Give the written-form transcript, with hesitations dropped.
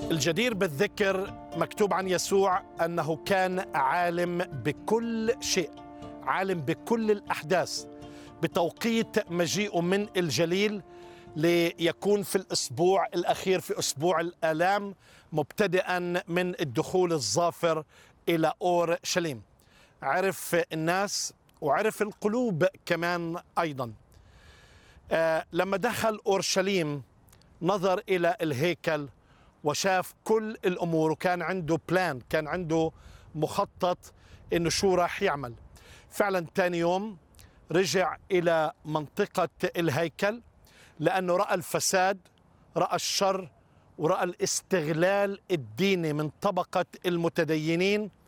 الجدير بالذكر مكتوب عن يسوع أنه كان عالم بكل شيء، عالم بكل الأحداث بتوقيت مجيئه من الجليل ليكون في الأسبوع الأخير، في أسبوع الآلام، مبتدئا من الدخول الظافر إلى أورشليم. عرف الناس وعرف القلوب كمان أيضا. لما دخل أورشليم نظر إلى الهيكل وشاف كل الأمور، وكان عنده بلان، كان عنده مخطط إنه شو راح يعمل. فعلا تاني يوم رجع إلى منطقة الهيكل لأنه رأى الفساد، رأى الشر، ورأى الاستغلال الديني من طبقة المتدينين